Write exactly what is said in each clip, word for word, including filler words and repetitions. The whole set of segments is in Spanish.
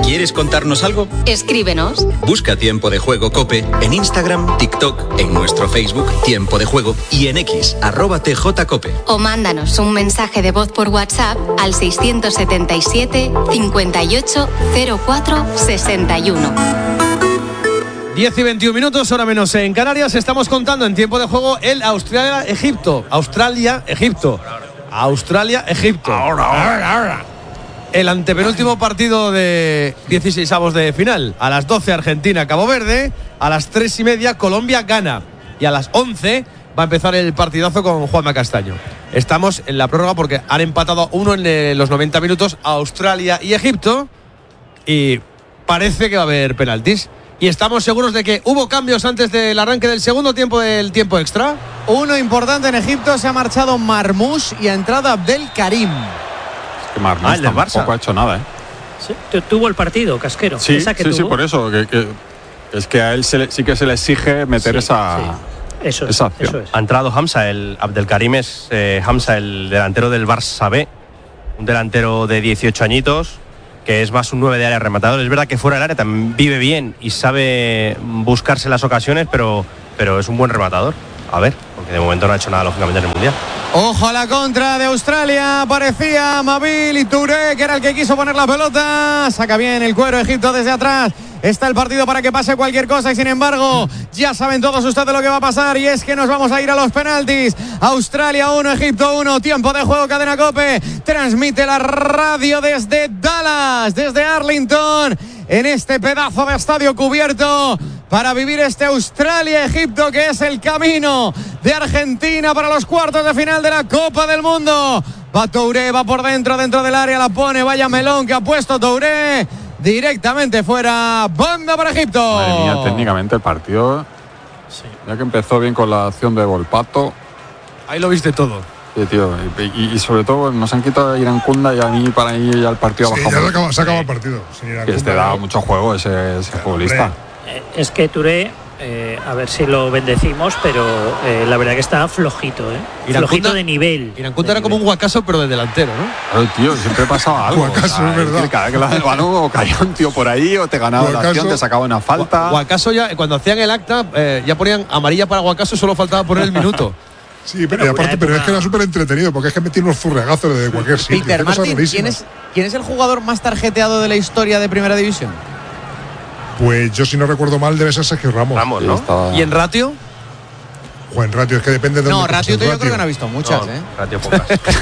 ¿Quieres contarnos algo? Escríbenos. Busca Tiempo de Juego COPE en Instagram, TikTok, en nuestro Facebook Tiempo de Juego y en X, arroba tjcope. O mándanos un mensaje de voz por WhatsApp al seiscientos setenta y siete, cincuenta y ocho, cero cuatro, sesenta y uno. diez y veintiún minutos, hora menos en Canarias. Estamos contando en Tiempo de Juego el Australia-Egipto. Australia-Egipto. Australia-Egipto. Ahora, ahora, ahora. El antepenúltimo partido de dieciseisavos de final. A las doce Argentina-Cabo Verde, a las tres y media Colombia-Ghana y a las once va a empezar el partidazo con Juanma Castaño. Estamos en la prórroga porque han empatado uno en los noventa minutos Australia y Egipto y parece que va a haber penaltis. Y estamos seguros de que hubo cambios antes del arranque del segundo tiempo del tiempo extra. Uno importante en Egipto, se ha marchado Marmoush y ha entrado Abdel Karim. Que Marmoush ah, tampoco ha hecho nada, ¿eh? Sí, tuvo el partido, Casquero. Sí, esa que sí, tuvo. sí, por eso. Que, que, es que a él se le, sí que se le exige meter sí, esa, sí. Eso esa es, acción. Eso es. Ha entrado Hamza, el Abdelkarim es eh, Hamza, el delantero del Barça B, un delantero de dieciocho añitos, que es más un nueve de área rematador. Es verdad que fuera del área también vive bien y sabe buscarse las ocasiones, pero, pero es un buen rematador. A ver, porque de momento no ha hecho nada lógicamente en el Mundial. Ojo a la contra de Australia, parecía Mabil y Touré, que era el que quiso poner la pelota. Saca bien el cuero Egipto desde atrás. Está el partido para que pase cualquier cosa y sin embargo ya saben todos ustedes lo que va a pasar y es que nos vamos a ir a los penaltis. Australia uno, Egipto uno, tiempo de juego, Cadena COPE. Transmite la radio desde Dallas, desde Arlington, en este pedazo de estadio cubierto para vivir este Australia-Egipto que es el camino de Argentina para los cuartos de final de la Copa del Mundo. Va Touré, va por dentro, dentro del área, la pone, vaya melón que ha puesto Touré. Directamente fuera, banda para Egipto. Madre mía, técnicamente el partido, sí. Ya que empezó bien con la acción de Volpato. Ahí lo viste todo. Sí, tío, y, y, y sobre todo nos han quitado a Irankunda y a mí para ir ya el partido sí, abajo. Ya se acaba, se acaba el partido. Que este da mucho juego ese, ese futbolista. Eh, es que Touré, eh, a ver si lo bendecimos, pero eh, la verdad que está flojito, ¿eh? Irankunda, flojito de nivel. Irankunda era como un Guacaso, pero de delantero, ¿no? Claro, tío, siempre pasaba algo. Guacaso, o sea, es verdad. Cada vez que le das el balón o caía un tío por ahí o te ganaba Guacaso, la acción, te sacaba una falta. Guacaso ya, cuando hacían el acta, eh, ya ponían amarilla para Guacaso, solo faltaba poner el minuto. Sí, pero, aparte, pero es que era súper entretenido porque es que metí unos furregazos de cualquier sitio. Peter Martin, ¿quién es, ¿quién es el jugador más tarjeteado de la historia de Primera División? Pues yo, si no recuerdo mal, debe ser Sergio Ramos. Ramos, ¿no? Estaba... ¿Y en ratio? Juan Ratio, es que depende de no, dónde Ratio coges yo creo que no ha visto muchas, no, ¿eh? Ratio pocas.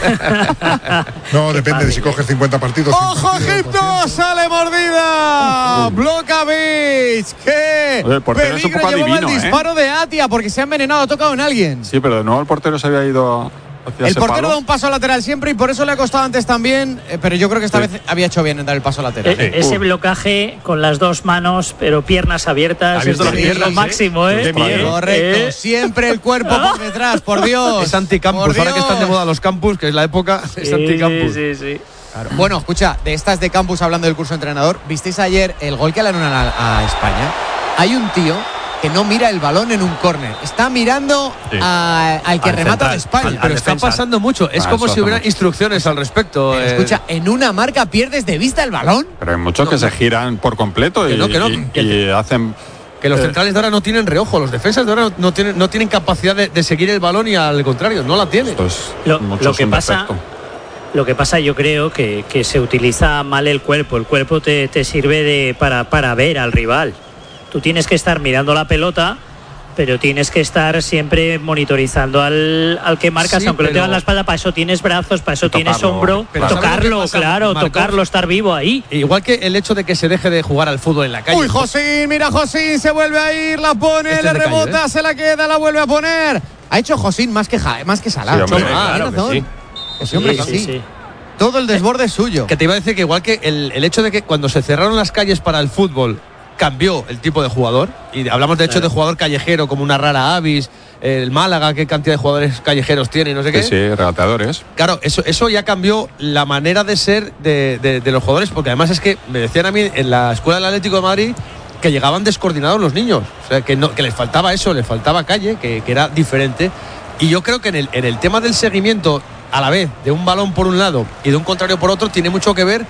No, depende de si coges cincuenta partidos. ¡Ojo, Egipto! ¡Sale mordida! Blokovic. ¡Qué Oye, el portero es un poco llevaba adivino, el disparo ¿eh? de Atia porque se ha envenenado, ha tocado en alguien. Sí, pero de nuevo el portero se había ido hacia El ese portero palo. da un paso lateral siempre y por eso le ha costado antes también, eh, pero yo creo que esta sí. vez había hecho bien en dar el paso lateral. Eh, ese blocaje con las dos manos, pero piernas abiertas. Abierto es las piernas, lo ¿eh? máximo, ¿eh? Qué miedo. Correcto, ¿Eh? siempre el cuerpo por detrás, por Dios. Es anticampus, por ahora que Dios. están de moda los campus, que es la época, es Sí, anticampus. sí, sí, sí. Claro. Bueno, escucha, de estas de campus hablando del curso de entrenador, ¿visteis ayer el gol que le dieron a, a España? Hay un tío que no mira el balón en un córner, está mirando Sí. a, al que Al remata central, de España. al- Pero está defensa. pasando mucho. Es Ah, como eso si hubiera hace mucho. instrucciones al respecto. Pero eh. escucha, en una marca pierdes de vista el balón. Pero hay muchos No, que no. se giran por completo Que y, no, que no, y- que- y hacen. Que los eh, centrales de ahora no tienen reojo, los defensas de ahora no, no tienen, no tienen capacidad de, de seguir el balón y al contrario, no la tienen. Pues Lo- muchos lo que un pasa- defecto. Lo que pasa, yo creo que, que se utiliza mal el cuerpo. El cuerpo te, te sirve de, para, para ver al rival. Tú tienes que estar mirando la pelota, pero tienes que estar siempre monitorizando al, al que marcas, Sí, aunque lo pero- tengas en la espalda. Para eso tienes brazos, para eso Y tienes tocarlo. hombro. Pero ¿sabes lo que tocarlo, pasa, claro, Marcos? tocarlo, estar vivo ahí. Igual que el hecho de que se deje de jugar al fútbol en la calle. Uy, Josín, mira Josín, se vuelve a ir, la pone, Este le es de calle, rebota, ¿eh? se la queda, la vuelve a poner. Ha hecho Josín más que, ja, más que Salah. Sí, hombre, Cholo, claro tiene que razón. sí. Que sí, hombre, que sí. sí. Todo el desborde es suyo. Que te iba a decir que igual que el, el hecho de que cuando se cerraron las calles para el fútbol cambió el tipo de jugador, y hablamos de hecho Claro. de jugador callejero como una rara Avis, el Málaga, qué cantidad de jugadores callejeros tiene y no sé qué. Sí, sí, regateadores. Claro, eso, eso ya cambió la manera de ser de, de, de los jugadores, porque además es que me decían a mí en la escuela del Atlético de Madrid que llegaban descoordinados los niños, o sea, que, no, que les faltaba eso, les faltaba calle, que, que era diferente. Y yo creo que en el, en el tema del seguimiento, a la vez, de un balón por un lado y de un contrario por otro, tiene mucho que ver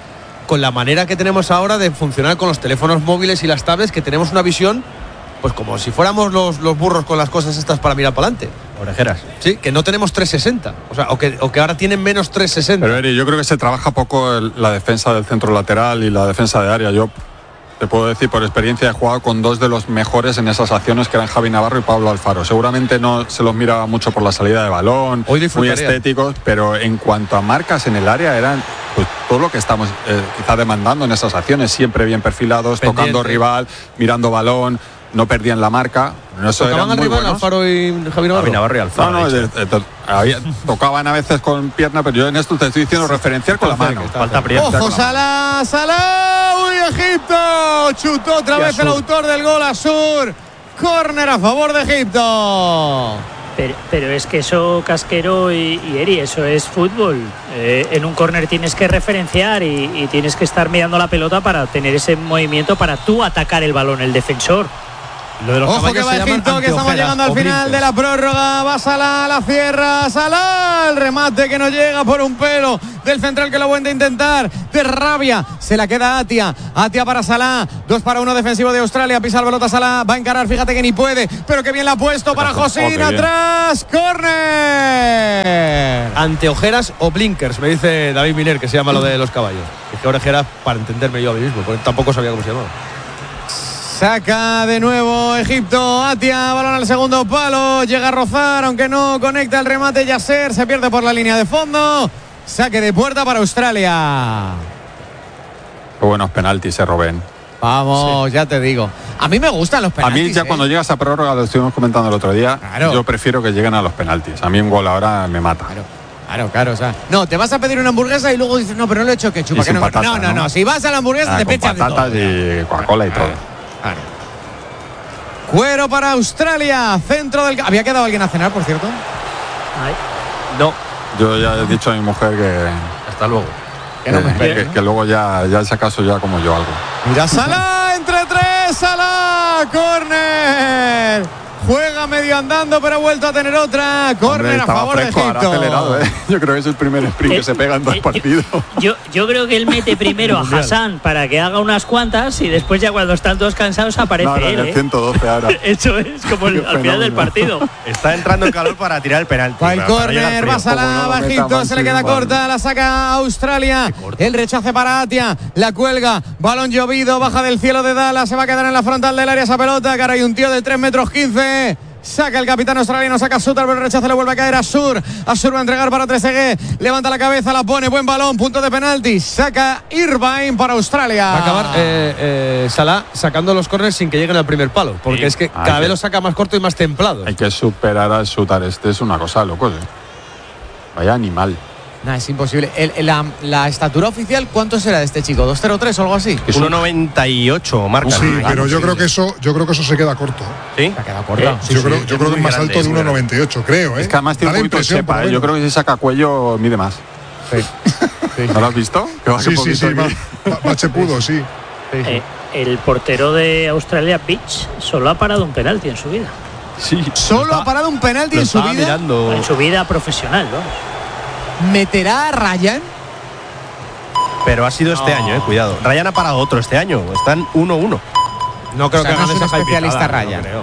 con la manera que tenemos ahora de funcionar con los teléfonos móviles y las tablets, que tenemos una visión pues como si fuéramos los, los burros con las cosas estas para mirar para adelante. Orejeras. Sí, que no tenemos trescientos sesenta. O sea, o que, o que ahora tienen menos trescientos sesenta. Pero Eri, yo creo que se trabaja poco el, la defensa del centro lateral y la defensa de área. Yo te puedo decir por experiencia, he jugado con dos de los mejores en esas acciones, que eran Javi Navarro y Pablo Alfaro. Seguramente no se los miraba mucho por la salida de balón, muy estéticos, pero en cuanto a marcas en el área eran pues todo lo que estamos eh, quizá demandando en esas acciones, siempre bien perfilados, pendiente, tocando rival, mirando balón, no perdían la marca. Eso ¿Tocaban al rival Alfaro y Javi Navarro? Javi Navarro y Alfaro. No, no, de, de, de, había, tocaban a veces con pierna, pero yo en esto te estoy diciendo referenciar con la mano. Falta prieta. Ojo, Salah, Salah, uy, Egipto, chutó otra vez el autor del gol, Asur. Córner a favor de Egipto. Pero, pero es que eso, Casquero y, y Eri, eso es fútbol. Eh, en un córner tienes que referenciar y, y tienes que estar mirando la pelota para tener ese movimiento para tú atacar el balón, el defensor. Lo de los Ojo que va Egipto, que estamos llegando al final de la prórroga. Va Salah, la cierra Salah, el remate que no llega por un pelo del central, que lo vuelve a intentar de rabia, se la queda Atia. Atia para Salah, dos para uno defensivo de Australia, pisa la pelota Salah, va a encarar, fíjate que ni puede, pero que bien la ha puesto para Josín, oh, atrás, córner. Anteojeras o blinkers, me dice David Miner, que se llama lo de los caballos. Dije orejeras para entenderme yo a mí mismo, porque tampoco sabía cómo se llamaba. Saca de nuevo Egipto, Atia, balón al segundo palo, llega a rozar, aunque no conecta el remate Yasser, se pierde por la línea de fondo, saque de puerta para Australia. Qué buenos penaltis se Robén. Vamos, sí. Ya te digo. A mí me gustan los penaltis. A mí ya ¿eh? cuando llegas a prórroga, lo estuvimos comentando el otro día, claro. Yo prefiero que lleguen a los penaltis. A mí un gol ahora me mata. Claro. Claro, claro, o sea, no, te vas a pedir una hamburguesa y luego dices, no, pero no le he hecho ketchup. Que no, patata, no, no, no, no, si vas a la hamburguesa ah, te pechas de todo. Patatas y Coca-Cola y todo. Claro. Cuero para Australia, centro del... ¿Había quedado alguien a cenar, por cierto? Ay. No. Yo ya he dicho a mi mujer que... Hasta luego. Que, no me que, que, que luego ya, ya si acaso ya como yo algo. Mira, Salah, entre tres, Salah, córner. Juega medio andando, pero ha vuelto a tener otra. Córner a favor fresco, de Egipto. Acelerado, ¿eh? Yo creo que es el primer sprint eh, que se pega en dos eh, partidos. Yo, yo creo que él mete primero a Hassan para que haga unas cuantas y después ya cuando están todos cansados aparece no, no, él. En el ¿eh? ciento doce ahora. Eso es como el, al final del partido. Está entrando en calor para tirar el penalti. Va el córner, va Salah, va Egipto, se le queda corta, la saca Australia. El rechace para Atia, la cuelga, balón llovido, baja del cielo de Dallas, se va a quedar en la frontal del área esa pelota, que ahora hay un tío de tres metros quince. Saca el capitán australiano, saca Suter, pero el rechazo le vuelve a caer a Asur. Asur va a entregar para Trezeguet. Levanta la cabeza, la pone, buen balón, punto de penalti. Saca Irvine para Australia. Va a acabar eh, eh, Salah sacando los córneres sin que lleguen al primer palo, porque sí. Es que cada Ay, vez lo saca más corto y más templado. Hay que superar a Suter, este es una cosa loco, ¿eh? Vaya animal. Nah, es imposible. El, la, la estatura oficial, ¿cuánto será de este chico? ¿dos cero tres o algo así? uno noventa y ocho marca. Sí, ¿no? Pero yo creo que eso, yo creo que eso se queda corto. ¿Sí? Se queda corto. ¿Eh? Sí, yo sí, creo, yo creo que es más alto de uno noventa y ocho, creo, ¿eh? Es que además tiene un poquito de sepa, ¿eh? Yo creo que si saca cuello mide más. Sí. Sí. ¿No lo has visto? Que va sí, sí, sí. Bachepudo, sí. sí, sí. Eh, el portero de Australia, Beach, solo ha parado un penalti en su vida. Sí. Solo está, ha parado un penalti en su vida. Mirando. En su vida profesional, ¿no? ¿Meterá a Ryan? Pero ha sido este no. año, eh, cuidado. Ryan ha parado otro este año. Están uno uno. No creo o sea, que no es un especialista Ryan. No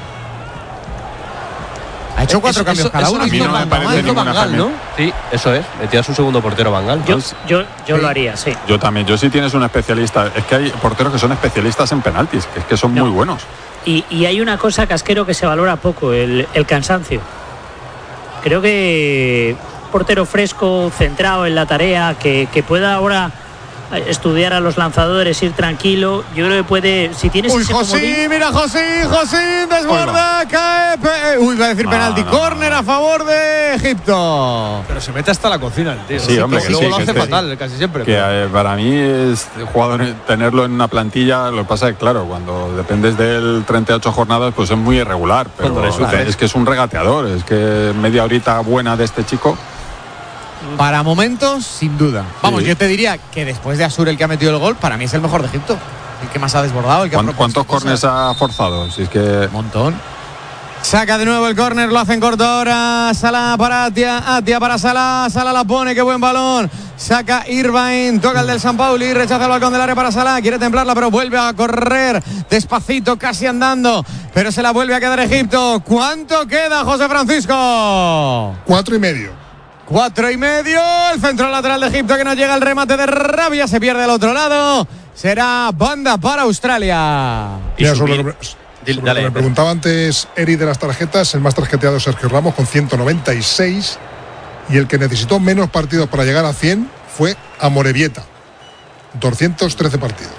ha hecho cuatro eso, cambios eso, cada eso uno. A mí no me parece ninguna Van Gaal, ¿no? Sí, eso es. Metió a su segundo portero Van Gaal. Yo, yo, yo sí. lo haría, sí. Yo también. Yo sí tienes un especialista. Es que hay porteros que son especialistas en penaltis, que es que son no. muy buenos. Y, y hay una cosa, Casquero, que se valora poco, el, el cansancio. Creo que portero fresco, centrado en la tarea, que, que pueda ahora estudiar a los lanzadores, ir tranquilo. Yo creo que puede, si tienes uy, ese José, comodín... mira José, José desborda, cae, pe... uy, va a decir no, penalti, no, córner no. a favor de Egipto. Pero se mete hasta la cocina el tío. Sí, sí hombre, que luego sí, lo que hace sí. fatal, casi siempre. Que eh, para mí es jugador tenerlo en una plantilla, lo que pasa es que claro, cuando dependes del treinta y ocho jornadas, pues es muy irregular, pero es que es un regateador, es que media horita buena de este chico. Para momentos, sin duda. Vamos, sí. yo te diría que después de Asur, el que ha metido el gol, para mí es el mejor de Egipto. El que más ha desbordado. El que ¿Cuántos, ¿cuántos córneres ha forzado? Si es que... Un montón. Saca de nuevo el córner, lo hacen corto ahora. Salah para Atia, Atia para Salah. Salah la pone, qué buen balón. Saca Irvine, toca el del San Pauli, rechaza el balcón del área para Salah, quiere templarla pero vuelve a correr despacito, casi andando, pero se la vuelve a quedar Egipto. ¿Cuánto queda, José Francisco? Cuatro y medio. Cuatro y medio, el centro lateral de Egipto que no llega al remate de Rabia, se pierde al otro lado, será banda para Australia. Y Mira, sobre lo que, sobre lo que me preguntaba antes Eri de las tarjetas, el más tarjeteado es Sergio Ramos con ciento noventa y seis, y el que necesitó menos partidos para llegar a cien fue Amorebieta, doscientos trece partidos.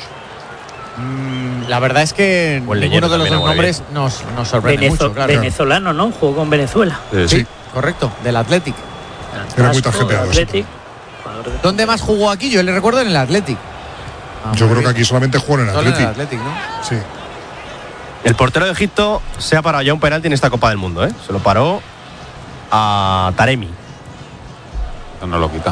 Mm, la verdad es que pues ninguno de los dos nombres nos, nos sorprende Venezo- mucho. Claro. Venezolano, ¿no? Jugó con Venezuela. Eh, sí. Sí, correcto, del Athletic. Era muy tarjeteado. Athletic. ¿Dónde más jugó aquí? Yo le recuerdo en el Athletic. Ah, Yo creo bien. que aquí solamente jugó en el Solo en el Athletic. Athletic, ¿no? Sí. El portero de Egipto se ha parado ya un penalti en esta Copa del Mundo, ¿eh? Se lo paró a Taremi. No lo quita.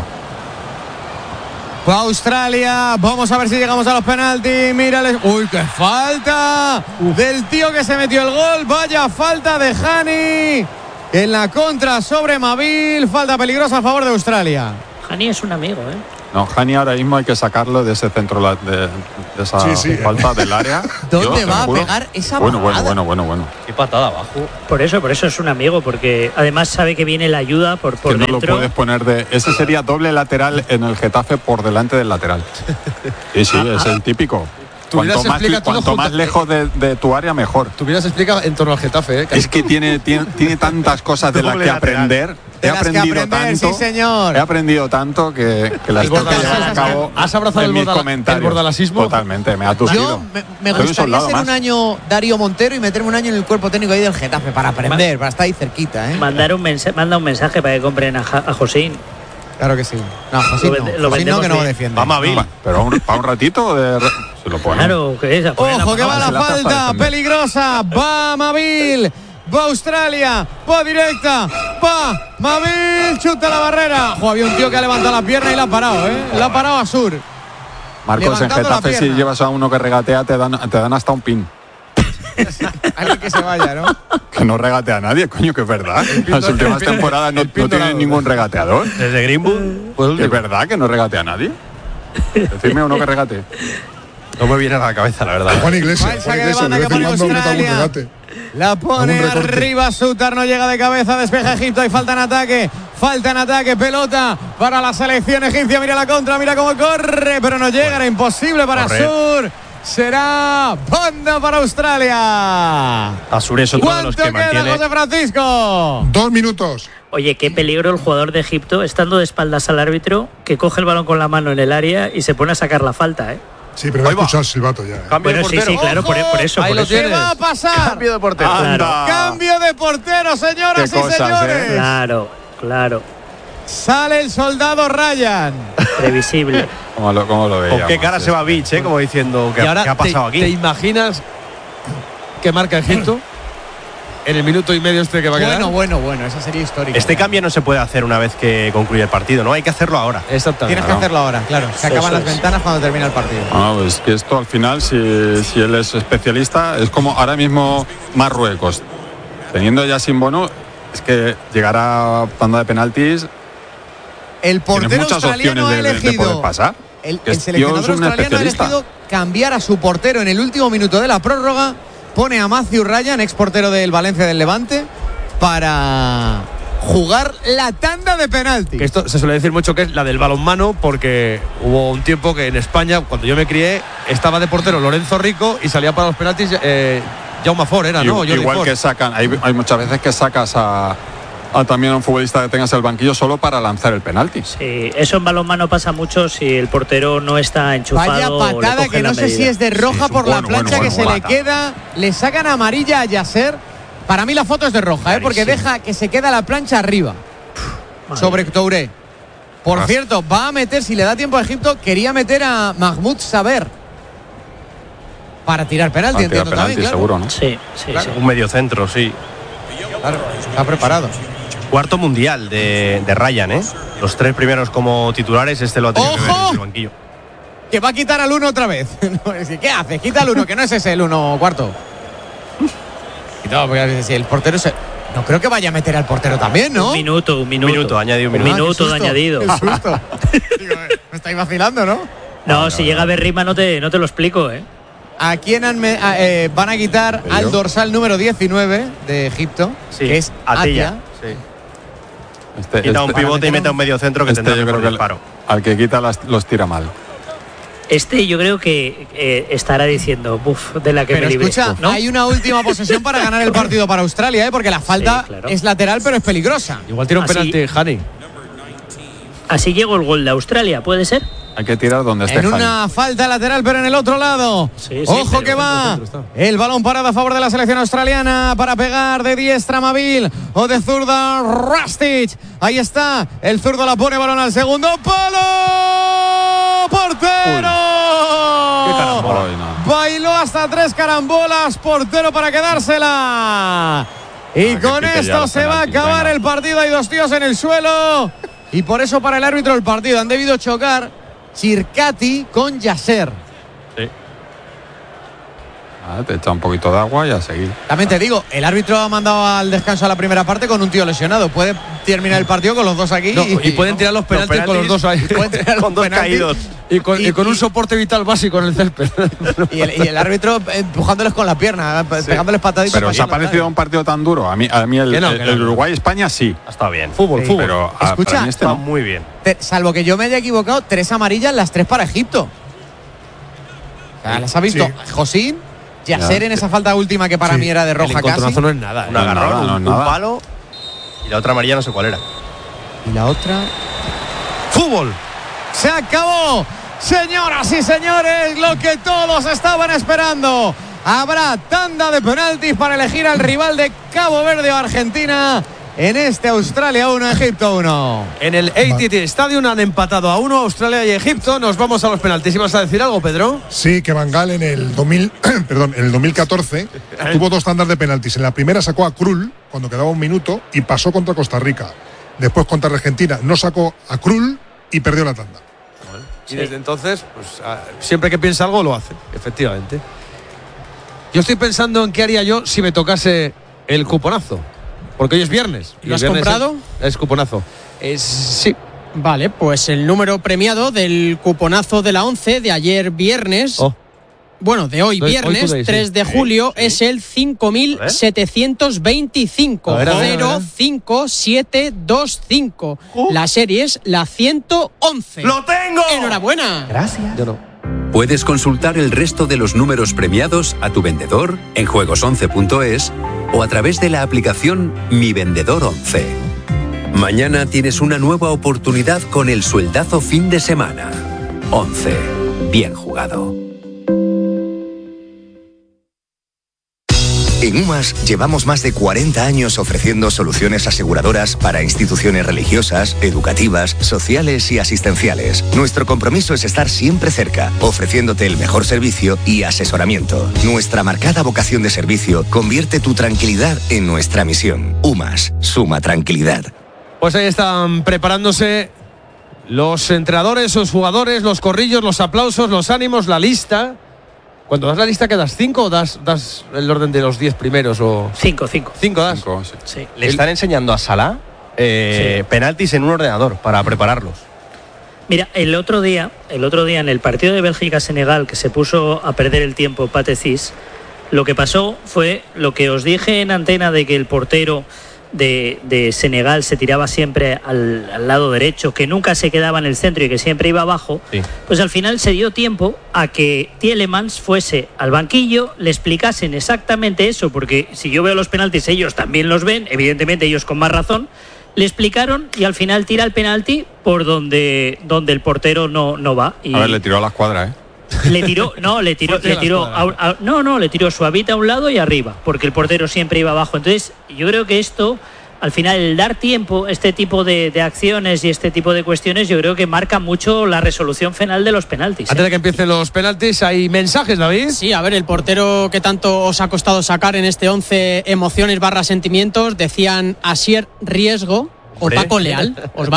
Fue Australia, vamos a ver si llegamos a los penaltis. Mírales, uy, qué falta del tío que se metió el gol. Vaya falta de Hani en la contra sobre Mabil. Falta peligrosa a favor de Australia. Hani es un amigo, ¿eh? No, Hani ahora mismo hay que sacarlo de ese centro la- de, de esa Sí, sí. falta del área. ¿Dónde Yo, va te a juro. pegar esa Bueno, bueno, bajada? bueno, bueno, bueno. Qué patada abajo. Por eso, por eso es un amigo, porque además sabe que viene la ayuda por, por Que no dentro. lo puedes poner de. Ese sería doble lateral en el Getafe por delante del lateral. Sí, sí, es el típico. Tú hubieras Cuanto más, explicado todo cuanto junto- más lejos de, de tu área, mejor. Tú hubieras explicado en torno al Getafe, ¿eh? Es que tiene, tiene, tiene tantas cosas de las Doble que lateral. aprender. De He las que aprendido aprender, tanto. sí, señor. He aprendido tanto que, que las El tengo que bordalasismo. llevar a cabo. ¿Has abrazado en el mis bordala- comentarios. el bordalasismo? Totalmente, me ha tusido. Yo me, me Soy un gustaría soldado ser más. un año Darío Montero y meterme un año en el cuerpo técnico ahí del Getafe para aprender, para estar ahí cerquita, ¿eh? Mandar un mensaje, manda un mensaje para que compren a, Ja- a Josín. Claro que sí. No, José Lo no. vende- lo José no, vendemos que no bien. defiende. Vamos a Bill. Pero un- para un ratito de, se lo pone. Claro, que es. a poner Ojo que va se la la hace falta, para defender. peligrosa, va Mabil, va Australia, va directa, va Mabil, chuta la barrera. Jo, había un tío que ha levantado la pierna y la ha parado, ¿eh? La ha parado a Sur. Marcos, en levantando la Getafe, si pierna. llevas a uno que regatea, te dan, te dan hasta un pin. Alguien que se vaya, ¿no? Que no regatea a nadie, coño, que es verdad. pin Las do- últimas el pin- temporadas no, el pin no tiene dorado. ningún regateador. Desde Greenwood, pues Que es último. verdad que no regatea a nadie. Decidme uno que regate. No me viene a la cabeza, la verdad. Juan Iglesias, Va el Juan saque de Iglesias, banda de que vez en pone cuando mete algún Australia. regate. La pone Algún recorte. arriba Sutar, no llega de cabeza, despeja Egipto, hay falta en ataque, falta en ataque, pelota para la selección egipcia, mira la contra, mira cómo corre, pero no llega, era imposible para Correr. Sur, será banda para Australia. Asur es otro de los ¿Cuánto que queda, mantiene. José Francisco? Dos minutos. Oye, qué peligro el jugador de Egipto, estando de espaldas al árbitro, que coge el balón con la mano en el área y se pone a sacar la falta, ¿eh? Sí, pero va a Ahí va. escuchar el silbato ya. ¿eh? Cambio Bueno, de sí, portero. sí, claro, por, por eso. Ahí por lo eso. tienes. ¿Qué va a pasar? Cambio de portero. Anda. Cambio de portero, señoras Qué y cosas, señores. ¿eh? Claro, claro. Sale el soldado Ryan. Previsible. ¿Cómo lo, cómo lo veíamos? ¿Con qué cara se va Beach, eh? Como diciendo, ¿qué, Y ahora qué ha pasado te, ¿te aquí? imaginas que marca Egipto en el minuto y medio este que va a quedar? Bueno, bueno, bueno, esa sería histórica. Este cambio no se puede hacer una vez que concluye el partido, ¿no? Hay que hacerlo ahora. Exactamente. Tienes que Claro. hacerlo ahora, claro. Se acaban Eso las es. ventanas cuando termina el partido. Ah, pues que esto al final, si, si él es especialista, es como ahora mismo Marruecos. Teniendo ya sin Bono, es que llegará a tanda de penaltis. El Tienes portero muchas australiano opciones ha de, de- de elegido. poder pasar. El, Que el es- seleccionador tío, es un australiano ha especialista. elegido cambiar a su portero en el último minuto de la prórroga. Pone a Matthew Ryan, ex portero del Valencia del Levante, para jugar la tanda de penalti. Que esto se suele decir mucho que es la del balonmano, porque hubo un tiempo que en España, cuando yo me crié, estaba de portero Lorenzo Rico y salía para los penaltis eh, Jaume Ford, era, I- ¿no? Jordi Igual Ford. que sacan, hay, hay muchas veces que sacas a, a también a un futbolista que tengas en el banquillo solo para lanzar el penalti. Sí, eso en balonmano pasa mucho si el portero no está enchufado. Vaya o le patada coge que la no sé medida. si es de roja Sí, es un por la bueno, plancha bueno, que bueno, se le mata. queda. Le sacan amarilla a Yasser. Para mí la foto es de roja, ¿eh? porque Clarísimo. deja que se queda la plancha arriba Madre sobre mía. Touré. Por Ah. cierto, va a meter, si le da tiempo a Egipto, quería meter a Mahmoud Saber para tirar penalti, Para tirar entiendo penalti, también, claro. seguro, ¿no? Sí, sí, Claro. sí. Un medio centro, sí. Claro, está preparado. Cuarto mundial de, de Ryan, ¿eh? Los tres primeros como titulares, este lo ha tenido que ver ¡Ojo! desde el banquillo. Que va a quitar al uno otra vez. No, es que, ¿qué hace? Quita al uno, que no es ese el uno cuarto. No, porque si el portero es el, no creo que vaya a meter al portero también, ¿no? Un minuto, un minuto. Un minuto, añadido un Un minuto. minuto de añadido. Qué susto. Digo, me estáis vacilando, ¿no? No, no si no, llega no. Berrima no te, no te lo explico, ¿eh? ¿A quién han me, a, eh, van a quitar al yo? dorsal número diecinueve de Egipto? Sí, que es Atilla. Sí. Este, quita este, un pivote y mete un medio centro que este tendrá mejor disparo. Al que quita las, los tira mal. Este yo creo que eh, estará diciendo, uff, de la que pero me libré. Escucha, ¿no? Hay una última posesión para ganar el partido para Australia, ¿eh? Porque la falta sí, claro. es lateral, pero es peligrosa. Igual tira un Así, penalti, Jani. Así llegó el gol de Australia, ¿puede ser? Hay que tirar donde esté. En una Jani. falta lateral, pero en el otro lado. Sí, sí, Ojo que va. El balón parado a favor de la selección australiana para pegar de diestra Mabil o de zurda Rastic. Ahí está. El zurdo la pone, balón al segundo palo. ¡Portero! Uy, qué carambola, no. Bailó hasta tres carambolas. Portero para quedársela. Y ah, con esto se va a acabar venga. el partido. Hay dos tíos en el suelo. Y por eso para el árbitro el partido han debido chocar Chircati con Yasser. Sí. Ah, te echa un poquito de agua y a seguir. También te digo, el árbitro ha mandado al descanso a la primera parte con un tío lesionado. Puede terminar el partido con los dos aquí. No, y, y pueden tirar los penaltis, los penaltis con los dos ahí. Pueden tirar con dos caídos. Y con, y, y con un soporte vital básico en el césped. Y el, y el árbitro empujándoles con la pierna, sí. pegándoles pataditas. Pero ¿os ha parecido un partido tan duro? A mí, a mí el, no, el, el Uruguay-España sí. Está bien. Fútbol, sí. fútbol. Pero escucha, a, este está no. muy bien. Te, salvo que yo me haya equivocado, tres amarillas, las tres para Egipto. O sea, las ha visto sí. Josín, Yasser en esa falta última que para sí. mí era de roja casi. El no es nada. ¿eh? Un agarrón, no, no, un, no, un palo y la otra amarilla no sé cuál era. Y la otra… ¡Fútbol! ¡Se acabó! Señoras y señores, lo que todos estaban esperando. Habrá tanda de penaltis para elegir al rival de Cabo Verde o Argentina en este Australia uno, Egipto uno. En el A T T Stadium han empatado a uno Australia y Egipto. Nos vamos a los penaltis. ¿Ibas a decir algo, Pedro? Sí, que Van Gaal en el dos mil, perdón, en el dos mil catorce tuvo dos tandas de penaltis. En la primera sacó a Krul cuando quedaba un minuto y pasó contra Costa Rica. Después contra Argentina no sacó a Krul y perdió la tanda. Y sí. desde entonces, pues, siempre que piensa algo lo hace, efectivamente. Yo estoy pensando en qué haría yo si me tocase el cuponazo. Porque hoy es viernes. ¿Lo has comprado? Es, es cuponazo. Es, sí. Vale, pues el número premiado del cuponazo de la once de ayer viernes. Oh. Bueno, de hoy viernes, hoy today, tres de julio, sí, sí. es el cinco mil setecientos veinticinco cero cinco siete dos cinco. Uh. La serie es la ciento once. ¡Lo tengo! ¡Enhorabuena! Gracias. Yo no. Puedes consultar el resto de los números premiados a tu vendedor en juegos once punto es o a través de la aplicación Mi Vendedor once. Mañana tienes una nueva oportunidad con el sueldazo fin de semana. once. Bien jugado. En UMAS llevamos más de cuarenta años ofreciendo soluciones aseguradoras para instituciones religiosas, educativas, sociales y asistenciales. Nuestro compromiso es estar siempre cerca, ofreciéndote el mejor servicio y asesoramiento. Nuestra marcada vocación de servicio convierte tu tranquilidad en nuestra misión. UMAS, suma tranquilidad. Pues ahí están preparándose los entrenadores, los jugadores, los corrillos, los aplausos, los ánimos, la lista. Cuando das la lista, ¿qué das? ¿Cinco o das, das el orden de los diez primeros? O... Cinco, cinco. ¿Cinco das? Cinco, sí. Sí. Le están enseñando a Salah eh, sí. penaltis en un ordenador para prepararlos. Mira, el otro día, el otro día en el partido de Bélgica-Senegal, que se puso a perder el tiempo Pathé Ciss, lo que pasó fue lo que os dije en antena de que el portero de, de Senegal se tiraba siempre al, al lado derecho, que nunca se quedaba en el centro y que siempre iba abajo, sí. Pues al final se dio tiempo a que Tielemans fuese al banquillo, le explicasen exactamente eso, porque si yo veo los penaltis ellos también los ven, evidentemente ellos con más razón, le explicaron y al final tira el penalti por donde, donde el portero no, no va. Y a ver, le tiró a la escuadra, ¿eh? Le tiró, no, le tiró, le tiró, a, a, no, no, le tiró suavita a un lado y arriba, porque el portero siempre iba abajo. Entonces, yo creo que esto, al final, el dar tiempo, este tipo de, de acciones y este tipo de cuestiones, yo creo que marca mucho la resolución final de los penaltis. ¿eh? Antes de que empiecen los penaltis, ¿hay mensajes, David? Sí, a ver, el portero que tanto os ha costado sacar en este once, emociones barra sentimientos, decían Asier Riesgo o Paco Leal, ¿os valen?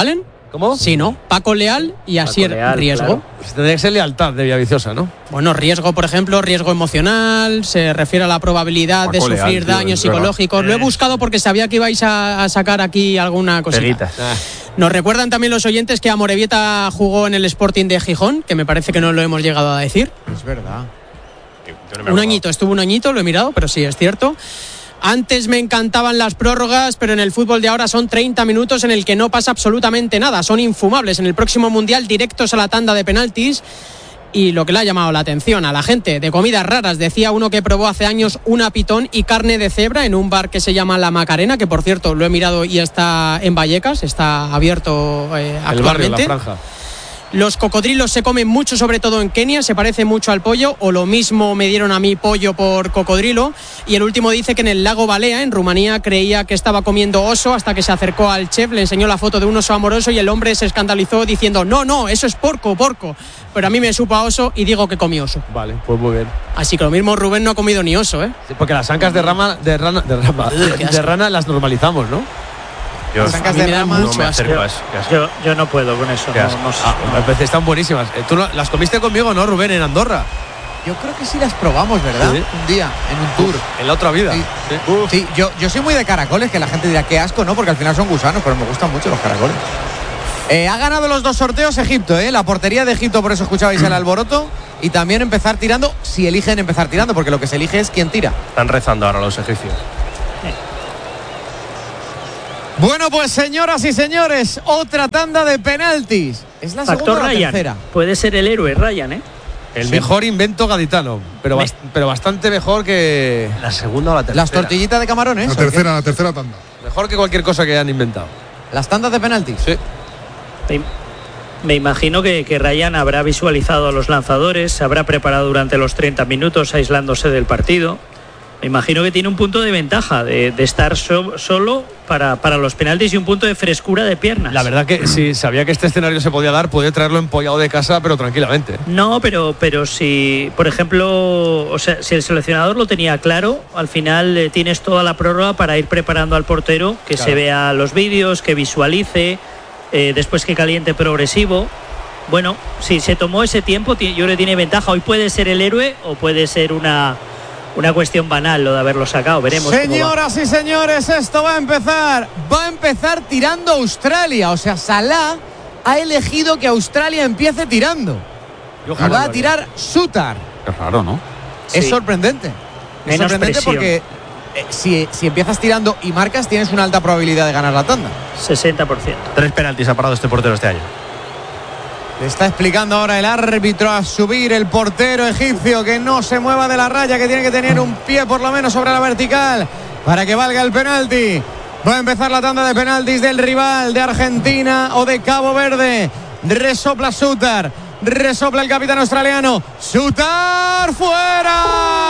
¿Cómo? Sí, ¿no? Paco Leal y Asier Leal, Riesgo. claro. Pues tendría que ser lealtad de Villaviciosa, ¿no? Bueno, riesgo, por ejemplo, riesgo emocional, se refiere a la probabilidad Paco de sufrir Leal, tío, daños es verdad. psicológicos. Lo he buscado porque sabía que ibais a, a sacar aquí alguna cosita. Peguitas. Ah. Nos recuerdan también los oyentes que Amorebieta jugó en el Sporting de Gijón, que me parece que no lo hemos llegado a decir. Es verdad. Un añito, estuvo un añito, lo he mirado, pero sí, es cierto. Antes me encantaban las prórrogas, pero en el fútbol de ahora son treinta minutos en el que no pasa absolutamente nada. Son infumables. En el próximo Mundial directos a la tanda de penaltis. Y lo que le ha llamado la atención a la gente de comidas raras, decía uno que probó hace años una pitón y carne de cebra en un bar que se llama La Macarena, que por cierto lo he mirado y está en Vallecas, está abierto eh, actualmente. El barrio, la franja. Los cocodrilos se comen mucho, sobre todo en Kenia, se parece mucho al pollo, o lo mismo me dieron a mí pollo por cocodrilo. Y el último dice que en el lago Balea, en Rumanía, creía que estaba comiendo oso hasta que se acercó al chef, le enseñó la foto de un oso amoroso y el hombre se escandalizó diciendo, no, no, eso es porco, porco. Pero a mí me supo a oso y digo que comí oso. Vale, pues muy bien. Así que lo mismo Rubén no ha comido ni oso, ¿eh? Sí, porque las ancas de rama, de rana, de rama, de, de rana las normalizamos, ¿no? Yo Las ancas de rama no mucho me asco. acerco a eso. Qué asco. Yo, yo no puedo con eso. Qué No, asco. no sé. Ah, a veces están buenísimas. Eh, ¿Tú no- las comiste conmigo, no, Rubén, en Andorra? Yo creo que sí las probamos, ¿verdad? Sí. Un día, en un tour. En la otra vida. Sí. Sí. Sí, yo, yo soy muy de caracoles, que la gente dirá, qué asco, ¿no? Porque al final son gusanos, pero me gustan mucho los caracoles. Eh, ha ganado los dos sorteos Egipto, ¿eh? La portería de Egipto, por eso escuchabais el alboroto. Y también empezar tirando, si eligen empezar tirando, porque lo que se elige es quién tira. Están rezando ahora los egipcios. Bueno, pues señoras y señores, otra tanda de penaltis. ¿Es la Factor segunda o la Ryan. tercera? Puede ser el héroe Ryan, ¿eh? El Sí. mejor invento gaditano, pero, Me- bast- pero bastante mejor que ¿La segunda o la tercera? Las tortillitas de camarones. La ¿o qué? tercera, la tercera tanda. mejor que cualquier cosa que hayan inventado. Las tandas de penaltis. Sí. Me, me imagino que, que Ryan habrá visualizado a los lanzadores, se habrá preparado durante los treinta minutos aislándose del partido. Me imagino que tiene un punto de ventaja de, de estar so- solo para, para los penaltis y un punto de frescura de piernas. La verdad que si sabía que este escenario se podía dar, podía traerlo empollado de casa, pero tranquilamente. No, pero, pero si, por ejemplo, o sea, si el seleccionador lo tenía claro, al final eh, tienes toda la prórroga para ir preparando al portero, que Claro. se vea los vídeos, que visualice, eh, después que caliente progresivo. Bueno, si se tomó ese tiempo, ti- yo creo que tiene ventaja. Hoy puede ser el héroe o puede ser una, una cuestión banal lo de haberlo sacado. Veremos cómo va. Señoras y señores, esto va a empezar. Va a empezar tirando Australia. O sea, Salah ha elegido que Australia empiece tirando. Yo Y ojalá va lo a haría. tirar Sutar. Qué raro, ¿no? Es Sí. sorprendente. Es Menos sorprendente presión. porque eh, si, si empiezas tirando y marcas, tienes una alta probabilidad de ganar la tanda. sesenta por ciento. Tres penaltis ha parado este portero este año. Le está explicando ahora el árbitro a subir el portero egipcio que no se mueva de la raya, que tiene que tener un pie por lo menos sobre la vertical para que valga el penalti. Va a empezar la tanda de penaltis del rival de Argentina o de Cabo Verde. Resopla Sutar. Resopla el capitán australiano. ¡Sutar fuera!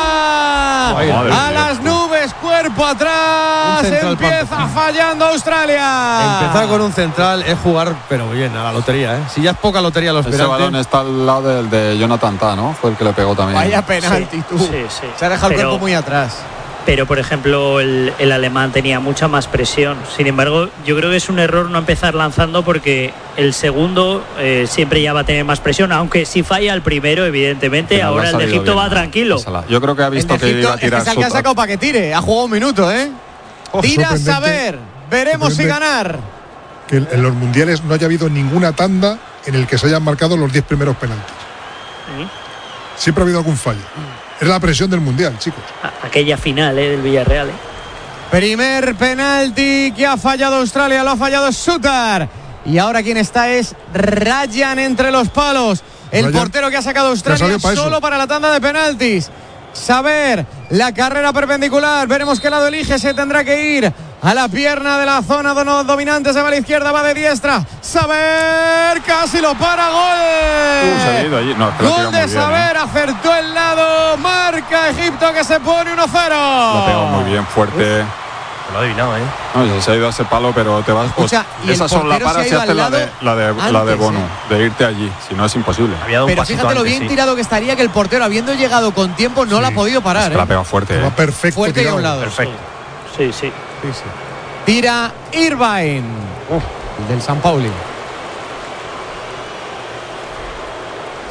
Madre A mía. las nubes, cuerpo atrás. Un central Empieza pampa. fallando Australia. Empezar con un central es jugar, pero bien, a la lotería, ¿eh? Si ya es poca lotería los Ese penaltis. balón está al lado del de Jonathan Tah, ¿no? Fue el que le pegó también. Vaya penalti, Sí, tú. sí, sí. Se ha dejado el Pero- cuerpo muy atrás. Pero, por ejemplo, el, el alemán tenía mucha más presión. Sin embargo, yo creo que es un error no empezar lanzando porque el segundo eh, siempre ya va a tener más presión. Aunque si falla el primero, evidentemente, Pero ahora le ha el de salido Egipto bien, va ¿no? tranquilo. Salah. Yo creo que ha El visto de que Egipto iba a es que tirar es el que ha Sutar. sacado para que tire. Ha jugado un minuto, ¿eh? Oh, Tira a sorprendente saber. Veremos si sorprendente ganar. Que en los mundiales no haya habido ninguna tanda en el que se hayan marcado los diez primeros penaltis. ¿Mm? Siempre ha habido algún fallo. Es la presión del mundial, chicos. A- Aquella final eh, del Villarreal. eh. Primer penalti que ha fallado Australia, lo ha fallado Sutar. Y ahora quien está es Ryan entre los palos. El Ryan, portero que ha sacado ya Australia salió para eso. solo para la tanda de penaltis. Saber, la carrera perpendicular. Veremos qué lado elige. Se tendrá que ir a la pierna de la zona de los dominantes. Se va a la izquierda, va de diestra. Saber, casi lo para. Gol. Uh, se ha ido allí. No, es que lo ha Gol tirado de muy bien, Saber, ¿eh? acertó el lado. Marca Egipto que se pone uno cero. Lo ha pegado muy bien, fuerte. Lo ha adivinado, ¿eh? No, se ha ido a ese palo, pero te vas. Escucha, y el esas son las portero se paras ha y ido hace al la de, lado la de, la de antes, Bono, ¿eh? de irte allí. Si no, es imposible. Había dado un Pero pasito fíjate lo antes, bien sí. tirado que estaría, que el portero, habiendo llegado con tiempo, no Sí. la ha podido Es parar. que la ha ¿eh? pegado fuerte. Va ¿eh? perfecto Fuerte y a tirado. un lado. Perfecto. Sí, sí. Tira Irvine, el del San Pauli.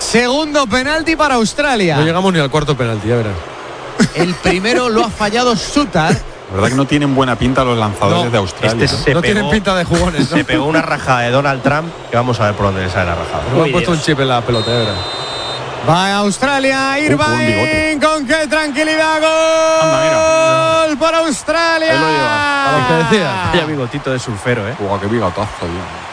Segundo penalti para Australia. No llegamos ni al cuarto penalti, ya verás. El primero lo ha fallado Sutar. La verdad que no tienen buena pinta los lanzadores No, de Australia. Este ¿no? No pegó, tienen pinta de jugones, ¿no? Se pegó una rajada de Donald Trump que vamos a ver por dónde le sale la rajada. No Uy, han puesto Dios. un chip en la pelota, ya verás. Va a Australia, Uh, buen bigote. Irvine, con qué tranquilidad, Anda, gol para Australia. Ahí lo lleva. A lo que decía. Vaya bigotito de surfero, ¿eh? Guau, qué bigotazo, tío.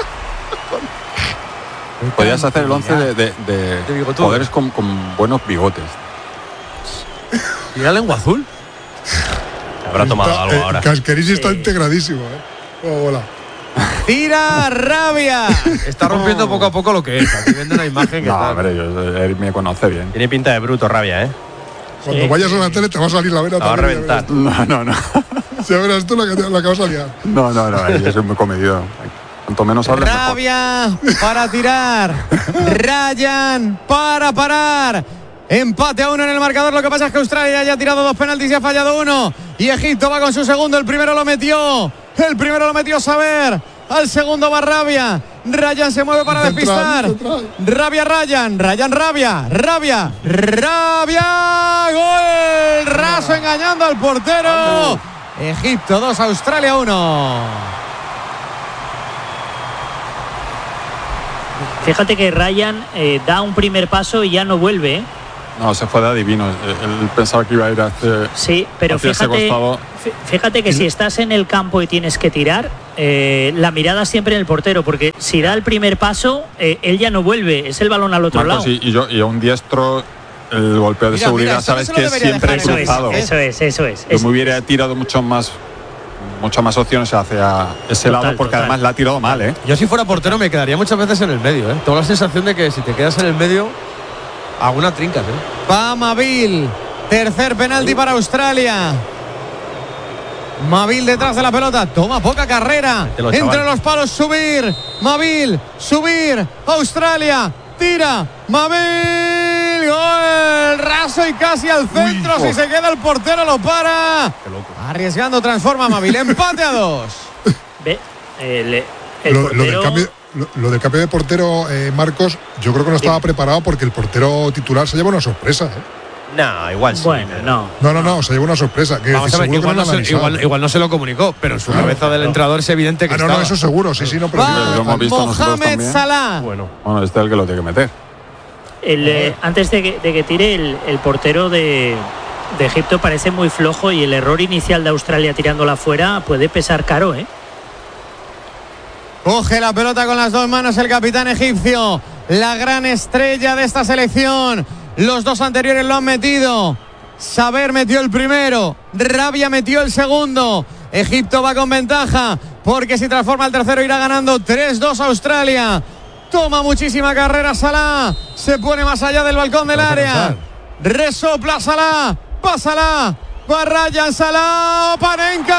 Podías hacer el once de, de, de De bigotudo. jugadores con, con buenos bigotes. ¿Y la lengua azul? Habrá tomado Está- algo eh, ahora. Casqueris está integradísimo, ¿eh? Oh, hola. Tira Rabia. Está rompiendo poco a poco lo que es. Aquí viendo una imagen que No, está. hombre, yo, él me conoce bien. Tiene pinta de bruto Rabia, ¿eh? Cuando vayas a la tele te va a salir la vena. La va a también, reventar. No, no, no. Ya verás tú la que, te- la que vas a liar. No, no, no, yo soy muy comedido. Cuanto menos hables, mejor. Rabia para tirar. Ryan para parar. Empate a uno en el marcador. Lo que pasa es que Australia ya ha tirado dos penaltis y ha fallado uno. Y Egipto va con su segundo. El primero lo metió. El primero lo metió Saber. Al segundo va Rabia. Ryan se mueve para Central, despistar. central. Rabia, Ryan. Ryan, Rabia. Rabia. Rabia. Gol. Raso engañando al portero. Egipto dos, Australia uno. Fíjate que Ryan eh, da un primer paso y ya no vuelve, ¿eh? No, se fue de adivino. Él pensaba que iba a ir a hacer. Sí, pero hacia ese fíjate, costado. fí- fíjate que si estás en el campo y tienes que tirar, eh, la mirada siempre en el portero, porque si da el primer paso, eh, él ya no vuelve, es el balón al otro Marcos, lado. y, y yo, y a un diestro, el golpeo de Mira, seguridad, mira, esto no sabes se lo que es debería siempre dejar en Eso es, cruzado. eso es, eso es. Yo Es- me hubiera tirado mucho más, muchas más opciones hacia ese Total, lado, porque total. además la ha tirado mal, ¿eh? Yo si fuera portero me quedaría muchas veces en el medio, ¿eh? Tengo la sensación de que si te quedas en el medio, alguna trincas, ¿eh? Va Mavil. Tercer penalti para Australia. Mavil detrás de la pelota. Toma poca carrera. Mételo, Entre chaval. los palos, subir. Mavil, subir. Australia. Tira. Mavil. Gol. Raso y casi al centro. Uy, si oh. se queda el portero, lo para. Qué loco. Arriesgando, transforma Mavil. Empate a dos. Ve, el, el Lo, lo portero- del cambio, lo, lo del cambio de portero, eh, Marcos, yo creo que no estaba preparado porque el portero titular se lleva una sorpresa, ¿eh? No, igual sí. Bueno, pero- no. No, no, no, se lleva una sorpresa. Que Vamos a ver, seguro que igual no no, lo han se, avisado. igual, igual no se lo comunicó, pero en su Claro, cabeza del claro. entrenador es evidente que Ah, no, estaba. no, eso seguro, sí, sí, no, pero Va lo hemos visto nosotros Mohamed también. Salah. Bueno, Bueno, este es el que lo tiene que meter. El, eh, antes de que, de que tire, el, el portero de, de Egipto parece muy flojo y el error inicial de Australia tirándola fuera puede pesar caro, ¿eh? Coge la pelota con las dos manos el capitán egipcio, la gran estrella de esta selección. Los dos anteriores lo han metido. Saber metió el primero, Rabia metió el segundo. Egipto va con ventaja porque si transforma el tercero irá ganando tres dos Australia. Toma muchísima carrera Salah, se pone más allá del balcón del Vamos a área. pensar. Resopla Salah, pásala, va Ryan Salah, Panenka,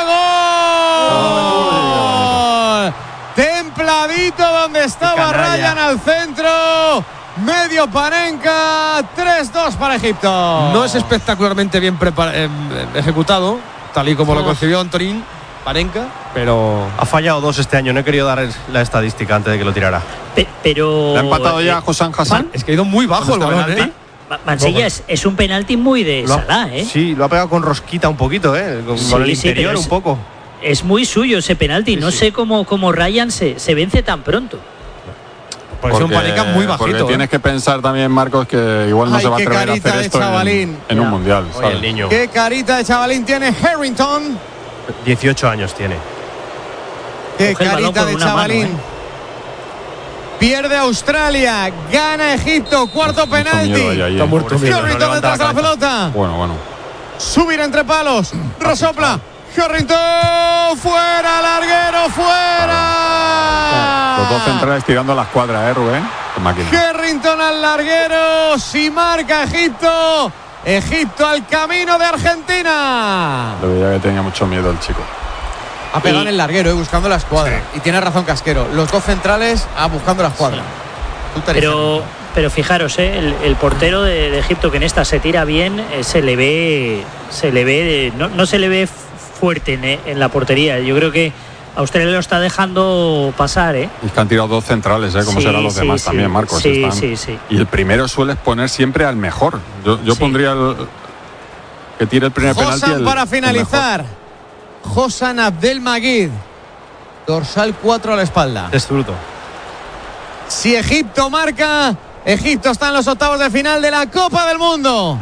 gol. Templadito donde estaba canalla. Ryan al centro. Medio Panenka, tres dos para Egipto. No es espectacularmente bien prepara- eh, ejecutado, tal y como lo concibió Antonín Panenka, pero ha fallado dos este año. No he querido dar la estadística antes de que lo tirara. Pe- pero. ¿Le ha empatado eh, ya José Hassan? es que ha ido muy bajo el ¿Dónde está balón, penalti? ¿eh? Ma- Mansilla es, es un penalti muy de Lo ha- Salah, ¿eh? Sí, lo ha pegado con rosquita un poquito, ¿eh? Con, Sí, con el sí, interior pero es- un poco. Es muy suyo ese penalti. No sí. sé cómo, cómo Ryan se, se vence tan pronto. Por eso un Panenka muy porque bajito. tienes ¿eh? que pensar también, Marcos, que igual no Ay, se va a qué atrever a carita hacer de esto en, chavalín. en un Ya. mundial. Oye, ¿sabes? el niño. Qué carita de chavalín tiene Harrington. dieciocho años tiene. Qué Coge el balón carita con de una mano, chavalín. ¿eh? Pierde Australia, gana Egipto, cuarto Mucho penalti. miedo hay ahí, Está ¿eh? muerto. Pobrecito, no Harrington levanta detrás de la cabeza. pelota. Bueno, bueno. Subir entre palos. Resopla. Harrington. Fuera, larguero, fuera. Los dos centrales tirando las cuadras, ¿eh, Rubén? Qué máquina. Harrington al larguero. Si marca Egipto. Egipto al camino de Argentina. Lo veía que tenía mucho miedo el chico. Ha pegado Y- en el larguero, eh, buscando la escuadra. Y tiene razón Casquero. Los dos centrales ah, buscando la escuadra. Pero, pero fijaros, ¿eh? el, el portero de, de Egipto que en esta se tira bien, eh, se le ve, se le ve, no, no se le ve fuerte en, en la portería. Yo creo que Australia lo está dejando pasar, ¿eh? Y que han tirado dos centrales, ¿eh? Como sí, serán los sí, demás sí, también, Marcos. Sí, están... sí, sí. Y el primero sueles poner siempre al mejor. Yo, yo sí. pondría el que tire el primer Hossam penalti. El, para finalizar. Hossam Abdelmajid. Dorsal cuatro a la espalda. Destruto. Si Egipto marca, Egipto está en los octavos de final de la Copa del Mundo.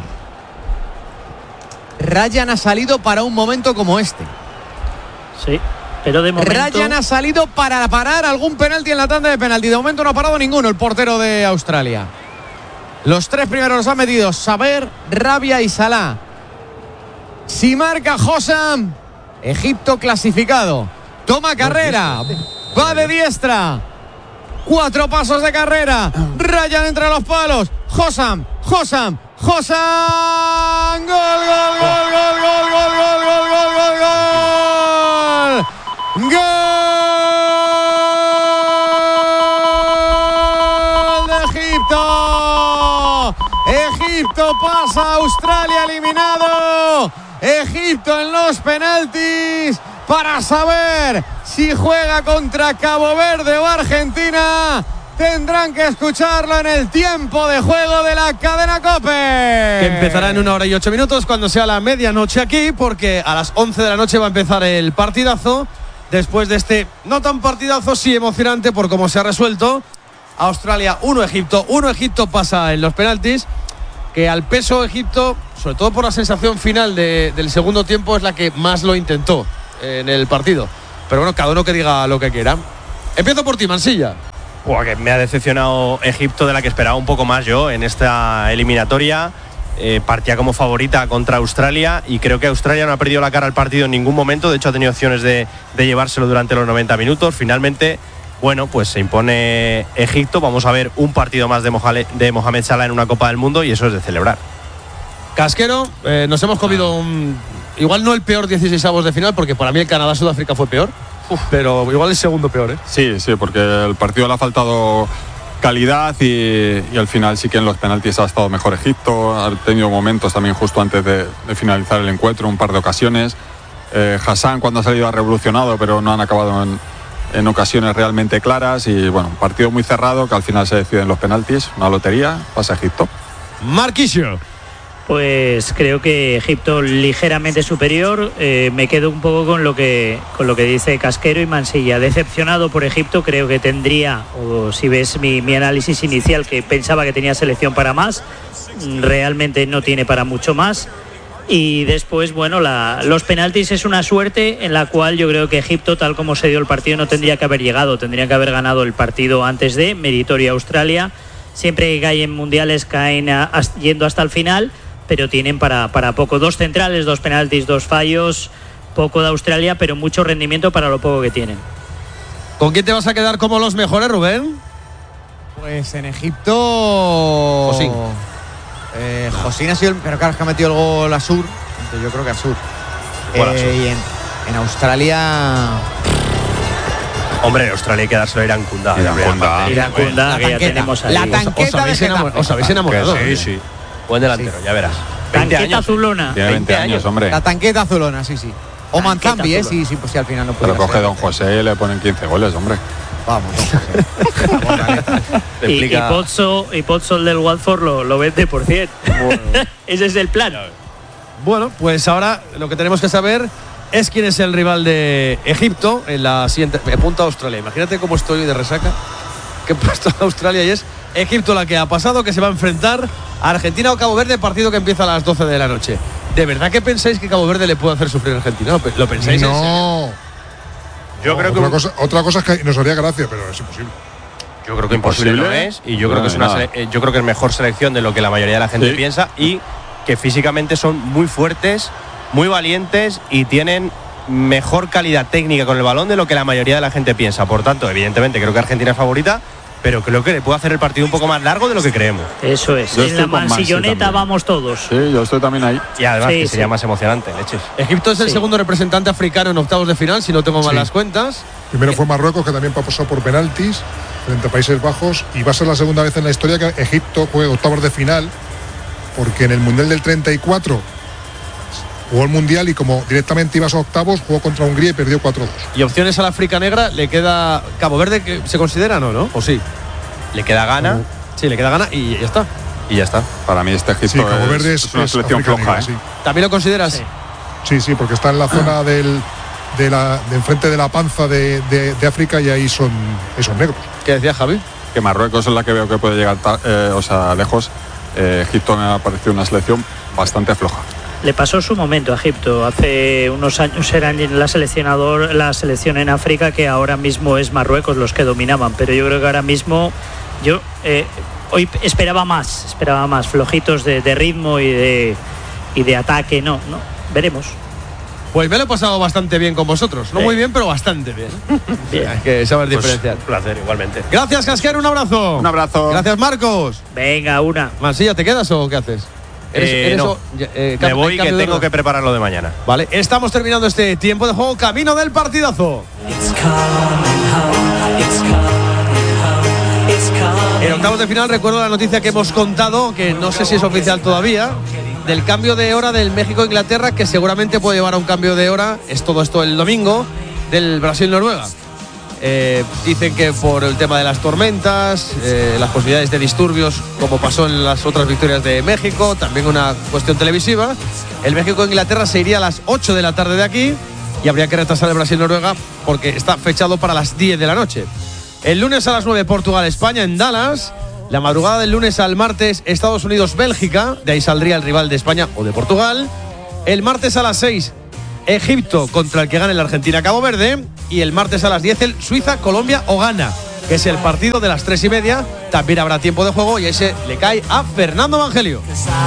Ryan ha salido para un momento como este. Sí, pero de momento... Ryan ha salido para parar algún penalti en la tanda de penalti. De momento no ha parado ninguno el portero de Australia. Los tres primeros los han metido Saber, Rabia y Salah. Si marca Hossam, Egipto clasificado. Toma carrera, va de diestra. Cuatro pasos de carrera. Ryan entre los palos. Hossam, Hossam, Hossam. Gol, gol, gol, gol, gol, gol, gol, gol, gol, gol, gol. Gol de Egipto. Egipto pasa a Australia eliminado. Egipto en los penaltis para saber si juega contra Cabo Verde o Argentina. Tendrán que escucharlo en el tiempo de juego de la cadena COPE. Que empezará en una hora y ocho minutos cuando sea la medianoche aquí, porque a las once de la noche va a empezar el partidazo. Después de este no tan partidazo, sí emocionante por cómo se ha resuelto. Australia uno, Egipto uno. Egipto pasa en los penaltis. Que al peso Egipto, sobre todo por la sensación final de, del segundo tiempo, es la que más lo intentó en el partido. Pero bueno, cada uno que diga lo que quiera. Empiezo por ti, Mansilla. Buah, que me ha decepcionado Egipto, de la que esperaba un poco más yo en esta eliminatoria. Eh, partía como favorita contra Australia y creo que Australia no ha perdido la cara al partido en ningún momento. De hecho, ha tenido opciones de, de llevárselo durante los noventa minutos. Finalmente, bueno, pues se impone Egipto. Vamos a ver un partido más de Mohamed, de Mohamed Salah en una Copa del Mundo y eso es de celebrar. Casquero, eh, nos hemos comido un, igual no el peor dieciseisavos de final, porque para mí el Canadá-Sudáfrica fue peor. Uf, pero igual el segundo peor, ¿eh? Sí, sí, porque el partido le ha faltado calidad y, y al final sí que en los penaltis ha estado mejor Egipto. Ha tenido momentos también justo antes de, de finalizar el encuentro, un par de ocasiones. Eh, Hassan cuando ha salido ha revolucionado, pero no han acabado en, en ocasiones realmente claras. Y bueno, un partido muy cerrado que al final se decide en los penaltis. Una lotería, pasa Egipto. Marquisio. Pues creo que Egipto ligeramente superior. Eh, me quedo un poco con lo que con lo que dice Casquero y Mansilla. Decepcionado por Egipto, creo que tendría, o si ves mi, mi análisis inicial, que pensaba que tenía selección para más, realmente no tiene para mucho más. Y después, bueno, la, los penaltis es una suerte en la cual yo creo que Egipto, tal como se dio el partido, no tendría que haber llegado, tendría que haber ganado el partido antes de, meritorio Australia. Siempre que caen en mundiales caen a, a, yendo hasta el final, pero tienen para, para poco. Dos centrales, dos penaltis, dos fallos, poco de Australia, pero mucho rendimiento para lo poco que tienen. ¿Con quién te vas a quedar como los mejores, Rubén? Pues en Egipto... Josín. Eh, Josín ha sido el... Pero claro, es que ha metido el gol Asur. Entonces yo creo que Asur. Eh, y en, en Australia... Hombre, en Australia hay que dárselo a Irán Kunda. Irán Kunda. Irán Kunda, que ya tenemos ahí. La tanqueta de Getafe. Os habéis enamorado. Sí, sí. Buen delantero, sí. Ya verás. Tanqueta azulona. Tiene veinte años, hombre. La tanqueta azulona, sí, sí. O Manzambi, ¿eh? Sí, sí, pues sí, al final no puede. Pero coge Don José y le ponen quince goles, hombre. Vamos, Don José. y, y Pozzo, y Pozzo el del Watford lo, lo vende por cien. Bueno. Ese es el plan. Bueno, pues ahora lo que tenemos que saber es quién es el rival de Egipto en la siguiente. Me apunta a Australia. Imagínate cómo estoy de resaca. Que he puesto a Australia y es Egipto la que ha pasado, que se va a enfrentar a Argentina o Cabo Verde, partido que empieza a las doce de la noche. ¿De verdad que pensáis que Cabo Verde le puede hacer sufrir a Argentina? ¿Lo pensáis? No. Yo no, creo otra que cosa, otra cosa es que nos haría gracia, pero es imposible. Yo creo que imposible, imposible no es y yo creo no, que es una sele- yo creo que es mejor selección de lo que la mayoría de la gente sí. piensa y que físicamente son muy fuertes, muy valientes y tienen mejor calidad técnica con el balón de lo que la mayoría de la gente piensa. Por tanto, evidentemente creo que Argentina es favorita, pero creo que le puede hacer el partido un poco más largo de lo que creemos. Eso es. Yo en la mansilloneta vamos todos. Sí, yo estoy también ahí. Y además sí, que sí. sería más emocionante, leches. Egipto es el sí. segundo representante africano en octavos de final, si no tengo mal sí. las cuentas. Primero fue Marruecos, que también pasó por penaltis frente a Países Bajos, y va a ser la segunda vez en la historia que Egipto juegue octavos de final, porque en el Mundial del treinta y cuatro jugó el Mundial y como directamente ibas a octavos, jugó contra Hungría y perdió cuatro dos. ¿Y opciones a la África Negra? ¿Le queda Cabo Verde, que se considera, no, no? ¿O sí? Le queda Ghana. Uh, sí, le queda Ghana y ya está. Y ya está. Para mí este Egipto sí, Cabo Verde es, es, es una es selección África floja. Negra, ¿eh? sí. ¿También lo consideras? Sí. Sí, sí, porque está en la zona del, de, la, de enfrente de la panza de, de, de África y ahí son, esos negros. ¿Qué decía Javi? Que Marruecos es la que veo que puede llegar eh, o sea, lejos. Eh, Egipto me ha parecido una selección bastante floja. Le pasó su momento a Egipto. Hace unos años era la seleccionador, la selección en África, que ahora mismo es Marruecos los que dominaban. Pero yo creo que ahora mismo yo eh, hoy esperaba más, esperaba más, flojitos de, de ritmo y de y de ataque. No, no, veremos. Pues me lo he pasado bastante bien con vosotros. No sí. muy bien, pero bastante bien. Bien. Hay que saber Pues, diferenciar. un placer, igualmente. Gracias, Casquer, un abrazo. Un abrazo. Gracias, Marcos. Venga, una. Mansilla, ¿te quedas o qué haces? Eh, no. o- eh, Me cam- voy, en que cambio de tengo hora? que preparar lo de mañana. Vale, estamos terminando este tiempo de juego. Camino del partidazo. En octavos de final recuerdo la noticia que hemos contado, que no sé si es oficial todavía, del cambio de hora del México-Inglaterra, que seguramente puede llevar a un cambio de hora, es todo esto el domingo, del Brasil-Noruega. Eh, dicen que por el tema de las tormentas, eh, las posibilidades de disturbios, como pasó en las otras victorias de México, también una cuestión televisiva, el México-Inglaterra se iría a las ocho de la tarde de aquí y habría que retrasar el Brasil-Noruega porque está fechado para las diez de la noche. El lunes a las nueve, Portugal-España en Dallas. La madrugada del lunes al martes, Estados Unidos-Bélgica. De ahí saldría el rival de España o de Portugal. El martes a las seis, Egipto contra el que gane la Argentina-Cabo Verde. Y el martes a las diez, el Suiza-Colombia o Ghana, que es el partido de las tres y media. También habrá tiempo de juego y ese le cae a Fernando Evangelio.